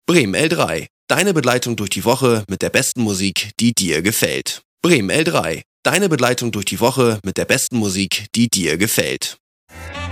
Bremen L3, deine Begleitung durch die Woche mit der besten Musik, die dir gefällt. Bremen L3, deine Begleitung durch die Woche mit der besten Musik, die dir gefällt.